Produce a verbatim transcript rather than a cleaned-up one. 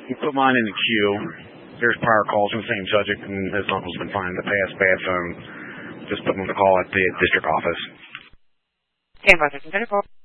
You put mine in the queue. There's prior calls on the same subject, and his uncle's been fine in the past. Bad phone. Just put him on the call at the district office. Stand by,